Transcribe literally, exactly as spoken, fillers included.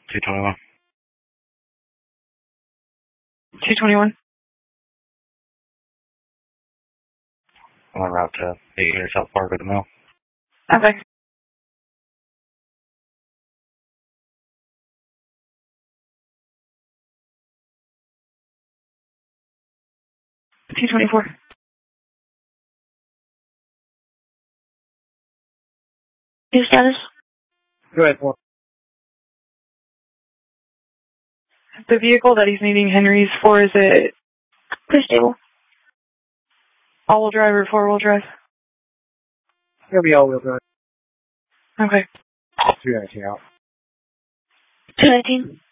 two twenty-one. two twenty-one. I'm on route to eight here, South Park at the mill. Okay. two twenty-four. Your status? Go ahead, Paul. The vehicle that he's needing Henry's for, is it pretty stable? All-wheel drive or four-wheel drive? It'll be all-wheel drive. Okay. two nineteen out. two nineteen.